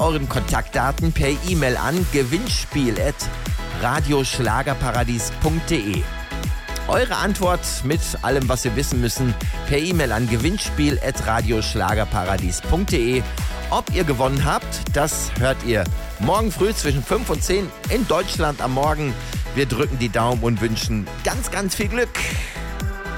euren Kontaktdaten per E-Mail an gewinnspiel@radioschlagerparadies.de. Eure Antwort mit allem, was wir wissen müssen, per E-Mail an gewinnspiel@radioschlagerparadies.de. Ob ihr gewonnen habt, das hört ihr morgen früh zwischen 5 und 10 in Deutschland am Morgen. Wir drücken die Daumen und wünschen ganz, ganz viel Glück.